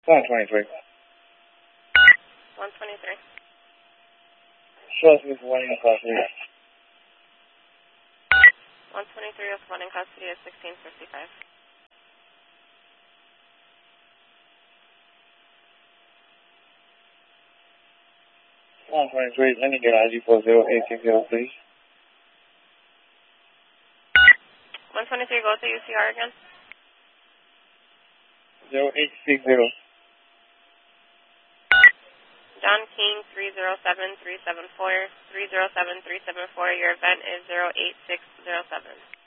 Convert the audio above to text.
123. 123. Suspect is one in custody. 123 is one in custody at 1655. 123, let me get ID for 0860, please. 123, go to UCR again. 0860. John King, 307374, 307374. Your event is 08607.